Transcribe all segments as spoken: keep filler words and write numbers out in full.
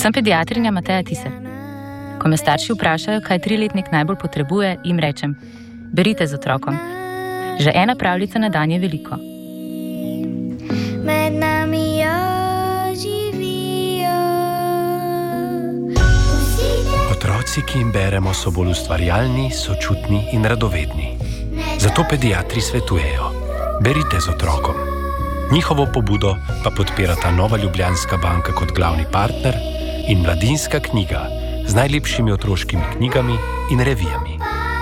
Sem pediatrinja Mateja Tise. Ko me starši vprašajo, kaj triletnik najbolj potrebuje, jim rečem: berite z otrokom. Že ena pravljica na dan je veliko. Med nami jo živijo. Otroci, ki jim beremo, so bolj ustvarjalni, sočutni in radovedni. Zato pediatri svetujejo: berite z otrokom. Njihovo pobudo pa podpirata Nova Ljubljanska banka kot glavni partner in Mladinska knjiga z najlepšimi otroškimi knjigami in revijami.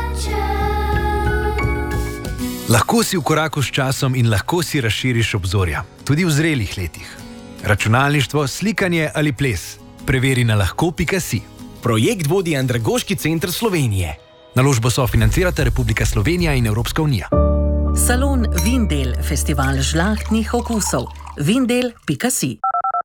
Lahko si v koraku s časom in lahko si razširiš obzorja, tudi v zrelih letih. Računalništvo, slikanje ali ples. Preveri na lahko pika si. Projekt vodi Andragoški center Slovenije. Naložbo sofinancirata Republika Slovenija in Evropska unija. Salon Vindel, festival žlahtnih okusov. vindel pika si.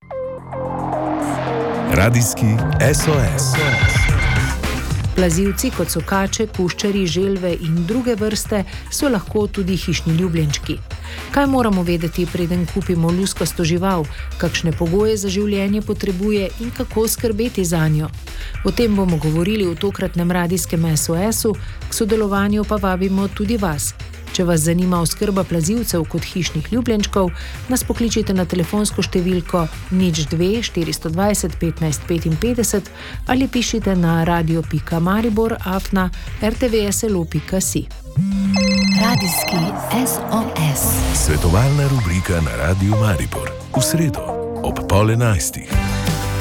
Radijski S O S. Plazilci, kot so kače, kuščari, želve in druge vrste, so lahko tudi hišni ljubljenčki. Kaj moramo vedeti, preden kupimo luskasto žival, kakšne pogoje za življenje potrebuje in kako skrbeti zanjo? O tem bomo govorili v tokratnem radijskem S O S-u, k sodelovanju pa vabimo tudi vas. Če vas zanima oskrba plazilcev kot hišnih ljubljenčkov, nas pokličite na telefonsko številko nič dve štiristo dvajset petnajst petinpetdeset ali pišite na radio pika maribor afna er te ve es el o pika si. Radijski S O S. Svetovalna rubrika na Radiu Maribor. V sredo ob pol enajstih.